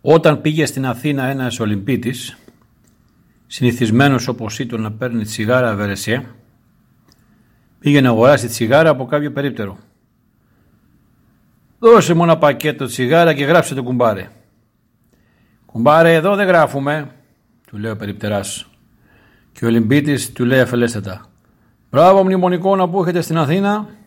Όταν πήγε στην Αθήνα ένας Ολυμπίτης, συνηθισμένος όπως ήταν να παίρνει τσιγάρα Βερεσιέ, πήγε να αγοράσει τσιγάρα από κάποιο περίπτερο. «Δώσε μου ένα πακέτο τσιγάρα και γράψε το κουμπάρε». «Κουμπάρε, εδώ δεν γράφουμε», του λέει ο περιπτεράς. Και ο Ολυμπίτης του λέει αφελέστατα: «Μπράβο μνημονικό να που έχετε στην Αθήνα».